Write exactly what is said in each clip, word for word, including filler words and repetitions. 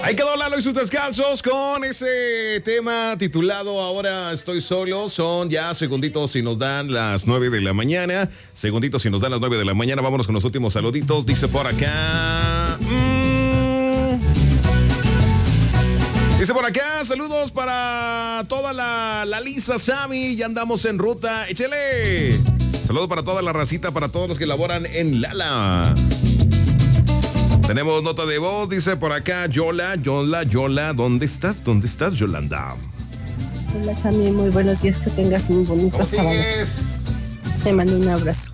Ahí quedó Lalo y sus descalzos con ese tema titulado Ahora estoy solo. Son ya segunditos y nos dan las nueve de la mañana. Segunditos y nos dan las nueve de la mañana. Vámonos con los últimos saluditos. Dice por acá. Mmm, dice por acá, saludos para toda la, la Lisa Sammy. Ya andamos en ruta. Échele. Saludos para toda la racita, para todos los que laboran en Lala. Tenemos nota de voz, dice por acá, Yola, Yola, Yola, ¿dónde estás? ¿Dónde estás, Yolanda? Hola, Sammy, muy buenos días, que tengas un bonito sábado. Te mando un abrazo.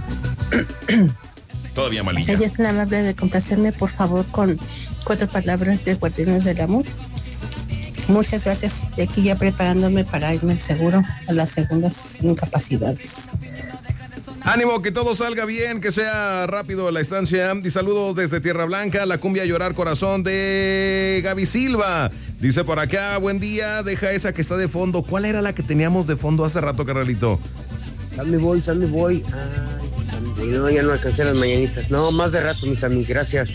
Todavía malilla. Ella es tan amable de complacerme, por favor, con cuatro palabras de Guardianes del Amor. Muchas gracias. De aquí ya preparándome para irme seguro a las segundas incapacidades. Ánimo, que todo salga bien, que sea rápido la estancia. Y saludos desde Tierra Blanca, la cumbia Llorar Corazón de Gaby Silva. Dice por acá, buen día, deja esa que está de fondo. ¿Cuál era la que teníamos de fondo hace rato, carnalito? Sammy Boy, Sammy Boy. Ay, Sammy Boy, no, ya no alcancé las mañanitas. No, más de rato, mis amigos, gracias.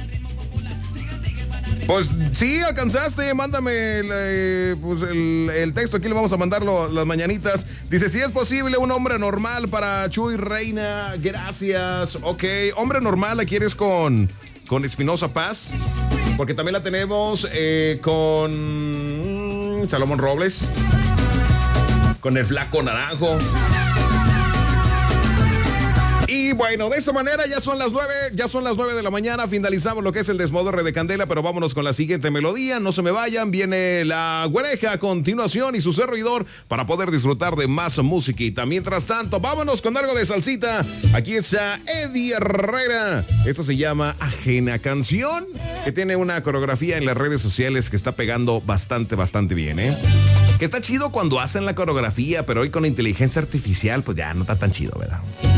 Pues sí, alcanzaste, mándame el, eh, pues el, el texto, aquí le vamos a mandar lo, las mañanitas. Dice, si es posible, un hombre normal para Chuy Reina, gracias. Ok, hombre normal, ¿la quieres con, con Espinosa Paz? Porque también la tenemos eh, con mm, Salomón Robles, con el Flaco Naranjo. Y bueno, de esta manera ya son las nueve, ya son las nueve de la mañana, finalizamos lo que es el desmodorre de Candela, pero vámonos con la siguiente melodía, no se me vayan, viene la güereja a continuación y su servidor para poder disfrutar de más musiquita. Mientras tanto, vámonos con algo de salsita, aquí está Eddie Herrera, esto se llama Ajena Canción, que tiene una coreografía en las redes sociales que está pegando bastante, bastante bien, ¿eh? Que está chido cuando hacen la coreografía, pero hoy con la inteligencia artificial, pues ya no está tan chido, ¿verdad?